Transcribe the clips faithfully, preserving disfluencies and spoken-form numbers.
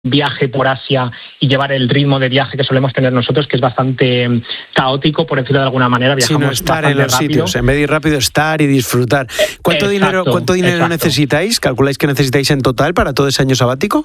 viaje por Asia y llevar el ritmo de viaje que solemos tener nosotros, que es bastante caótico, por decirlo de alguna manera. Viajamos sí, no estar bastante en los rápido. sitios, en vez de ir rápido, estar y disfrutar. ¿Cuánto Exacto, dinero, cuánto dinero exacto. necesitáis? ¿Calculáis que necesitáis en total para todo ese año sabático?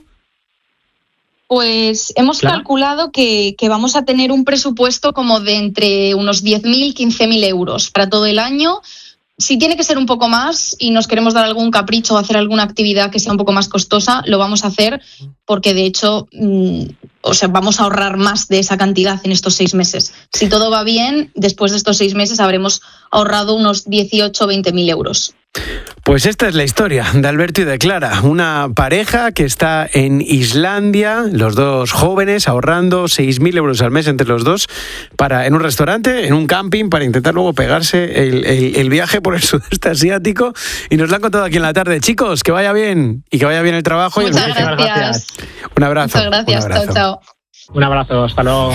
Pues hemos Claro. calculado que, que vamos a tener un presupuesto como de entre unos diez mil, quince mil euros para todo el año. Si tiene que ser un poco más y nos queremos dar algún capricho o hacer alguna actividad que sea un poco más costosa, lo vamos a hacer porque, de hecho, mmm, o sea, vamos a ahorrar más de esa cantidad en estos seis meses. Si todo va bien, después de estos seis meses habremos ahorrado unos dieciocho o veinte mil euros. Pues esta es la historia de Alberto y de Clara, una pareja que está en Islandia, los dos jóvenes ahorrando seis mil euros al mes entre los dos para en un restaurante, en un camping, para intentar luego pegarse el, el, el viaje por el sudeste asiático, y nos lo han contado aquí en la tarde. Chicos, que vaya bien y que vaya bien el trabajo. Muchas y el viaje. gracias. Un abrazo. Muchas gracias. Un abrazo. Chao, chao. Un abrazo, hasta luego.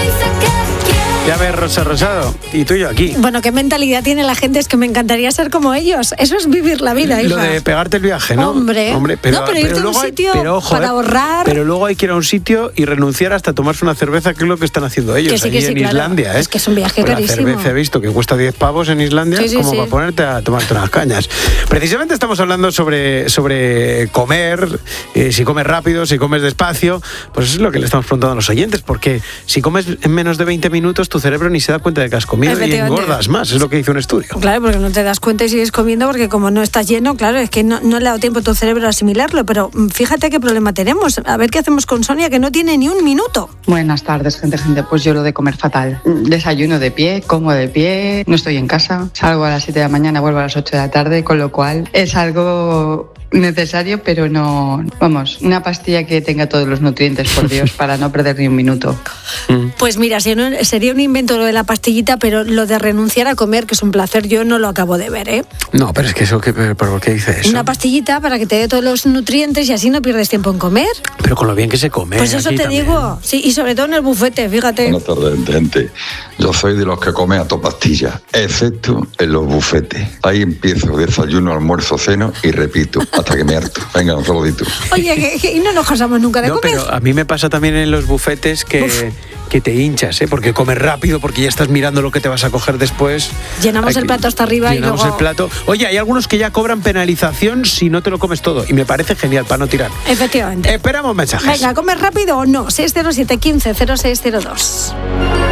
Ya ves, Rosa Rosado, y tú y yo aquí. Bueno, qué mentalidad tiene la gente, es que me encantaría ser como ellos. Eso es vivir la vida, hija. Lo de pegarte el viaje, ¿no? Hombre, pero, no, pero irte a un luego hay- sitio pero ojo, para eh, ahorrar. Pero luego hay que ir a un sitio y renunciar hasta tomarse una cerveza, que es lo que están haciendo ellos Que sí, allí que sí, en claro. Islandia. ¿eh? Es que es un viaje Pues carísimo. La cerveza he visto que cuesta diez pavos en Islandia, Sí, sí, como sí. para ponerte a tomarte unas cañas. Precisamente estamos hablando sobre, sobre comer, eh, si comes rápido, si comes despacio. Pues eso es lo que le estamos preguntando a los oyentes, porque si comes en menos de veinte minutos, tu cerebro ni se da cuenta de que has comido y Efectivamente. engordas más, es lo que dice un estudio. Claro, porque no te das cuenta y sigues comiendo, porque como no estás lleno, claro, es que no, no le ha dado tiempo a tu cerebro a asimilarlo. Pero mm, fíjate qué problema tenemos. A ver qué hacemos con Sonia, que no tiene ni un minuto. Buenas tardes, gente, gente. Pues yo lo de comer fatal. Desayuno de pie, como de pie, no estoy en casa, salgo a las siete de la mañana, vuelvo a las ocho de la tarde, con lo cual es algo necesario, pero no, vamos, una pastilla que tenga todos los nutrientes, por Dios, para no perder ni un minuto. Pues mira, si no- sería un invento lo de la pastillita, pero lo de renunciar a comer, que es un placer, yo no lo acabo de ver, ¿eh? No, pero es que eso, ¿qué, ¿por qué dice eso? Una pastillita para que te dé todos los nutrientes y así no pierdes tiempo en comer. Pero con lo bien que se come. Pues eso aquí te también. digo. Sí, y sobre todo en el bufete, fíjate. Buenas tardes, gente. Yo soy de los que come a to pastillas, excepto en los bufetes. Ahí empiezo, desayuno, almuerzo, ceno y repito, hasta que me harto. Venga, un saludito. Oye, que, que- y no nos cansamos nunca de No, comer. pero a mí me pasa también en los bufetes que, que te hinchas, ¿eh? Porque comes rápido, porque ya estás mirando lo que te vas a coger después. Llenamos Hay el que- plato hasta arriba y llenamos luego- el plato. Oye, hay algunos que ya cobran penalización si no te lo comes todo, y me parece genial, para no tirar. Efectivamente. Esperamos mensajes. Venga, ¿comer rápido o no? seis cero siete, uno cinco, cero seis cero dos.